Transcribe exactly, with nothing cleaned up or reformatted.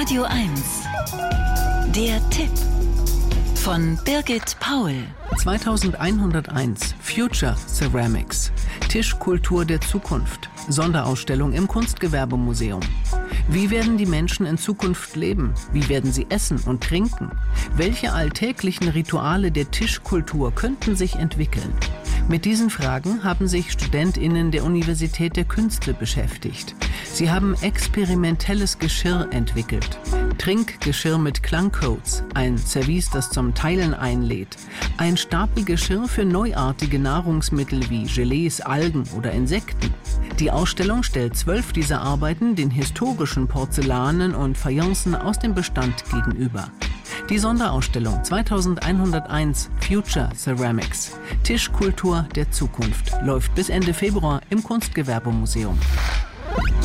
Radio eins. Der Tipp von Birgit Paul. zweitausendeinhunderteins Future Ceramics. Tischkultur der Zukunft. Sonderausstellung im Kunstgewerbemuseum. Wie werden die Menschen in Zukunft leben? Wie werden sie essen und trinken? Welche alltäglichen Rituale der Tischkultur könnten sich entwickeln? Mit diesen Fragen haben sich StudentInnen der Universität der Künste beschäftigt. Sie haben experimentelles Geschirr entwickelt. Trinkgeschirr mit Klangcodes, ein Service, das zum Teilen einlädt, ein Stapelgeschirr für neuartige Nahrungsmittel wie Gelees, Algen oder Insekten. Die Ausstellung stellt zwölf dieser Arbeiten den historischen Porzellanen und Fayencen aus dem Bestand gegenüber. Die Sonderausstellung zweitausendeinhunderteins Future Ceramics. Tischkultur der Zukunft läuft bis Ende Februar im Kunstgewerbemuseum.